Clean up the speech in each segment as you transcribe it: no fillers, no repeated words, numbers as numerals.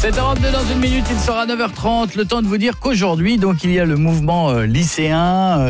7h22 dans une minute, il sera 9h30. Le temps de vous dire qu'aujourd'hui, donc, il y a le mouvement lycéen,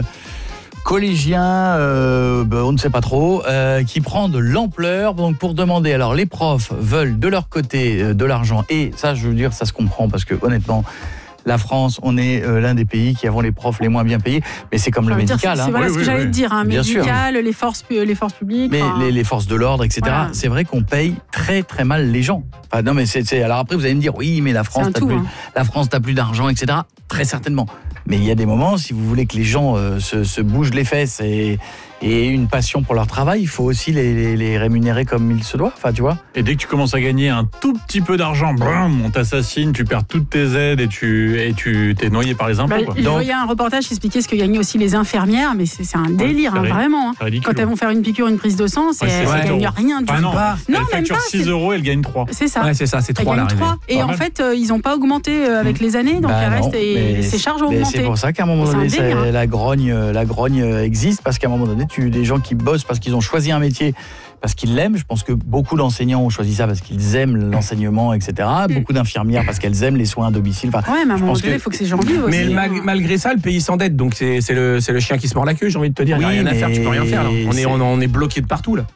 collégien, on ne sait pas trop, qui prend de l'ampleur donc pour demander. Alors, les profs veulent de leur côté de l'argent. Et ça, je veux dire, ça se comprend parce que honnêtement, la France, on est l'un des pays qui avons les profs les moins bien payés, mais c'est comme le médical. C'est voilà ce que j'allais te dire, médical, les forces publiques. Mais les forces de l'ordre, etc. Voilà. C'est vrai qu'on paye très très mal les gens. Enfin, non, mais alors après vous allez me dire, oui, mais la France n'a plus d'argent, etc. Très certainement. Mais il y a des moments, si vous voulez que les gens se bougent les fesses et aient une passion pour leur travail, il faut aussi les rémunérer comme il se doit, enfin, tu vois. Et dès que tu commences à gagner un tout petit peu d'argent, on t'assassine, tu perds toutes tes aides et tu t'es noyé par les impôts. Il y a un reportage qui expliquait ce que gagnaient aussi les infirmières, mais c'est un délire, vraiment. Quand elles vont faire une piqûre, une prise de sang, elles ne gagnent rien du tout. Non, elles facturent 6 €, elles gagnent 3. C'est ça. Ouais, c'est ça, c'est 3 là. Et en fait, ils n'ont pas augmenté avec les années, donc elles restent et ces charges ont augmenté. C'est pour ça qu'à un moment donné, la grogne existe, parce qu'à un moment donné, des gens qui bossent parce qu'ils ont choisi un métier, parce qu'ils l'aiment. Je pense que beaucoup d'enseignants ont choisi ça parce qu'ils aiment l'enseignement, etc. Beaucoup d'infirmières parce qu'elles aiment les soins à domicile. Enfin, mais à un moment donné, il faut que ces gens vivent aussi. Mais malgré ça, le pays s'endette, donc c'est le chien qui se mord la queue, j'ai envie de te dire. Il n'y a rien à faire, tu peux rien faire. Là. On est bloqué de partout, là.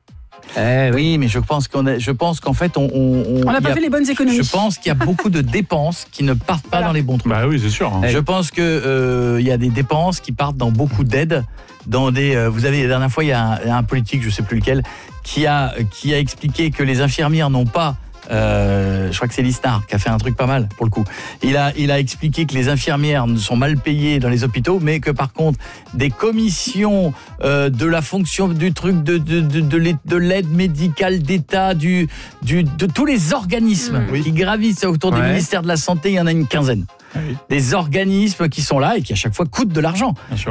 Oui, mais je pense qu'en fait, on n'a pas fait les bonnes économies. Je pense qu'il y a beaucoup de dépenses qui ne partent pas dans les bons trucs. Bah oui, c'est sûr. Je pense que il y a des dépenses qui partent dans beaucoup d'aides, dans des. Vous avez la dernière fois, il y a un politique, je sais plus lequel, qui a expliqué que les infirmières n'ont pas. Je crois que c'est Lisnard qui a fait un truc pas mal pour le coup. Il a expliqué que les infirmières sont mal payées dans les hôpitaux, mais que par contre des commissions de la fonction du truc de l'aide médicale d'État, de tous les organismes qui gravissent autour du ministère de la Santé, il y en a une quinzaine. Des organismes qui sont là et qui à chaque fois coûtent de l'argent.